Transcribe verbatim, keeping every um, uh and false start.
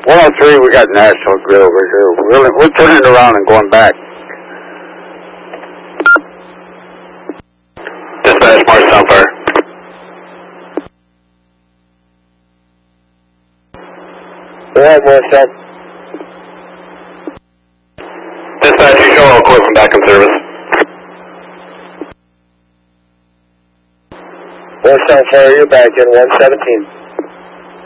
one oh three, we got National Grid over here. We're, we're turning around and going back. Dispatch, Mark Sunfire. Go ahead, Marcel. Dispatch, you show all clear from back in service. One Sunfire, you're back in one seventeen.